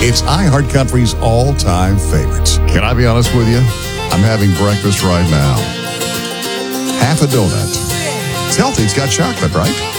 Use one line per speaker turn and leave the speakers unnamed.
It's iHeartCountry's all-time favorites. Can I be honest with you? I'm having breakfast right now. Half a donut. It's healthy. It's got chocolate, right?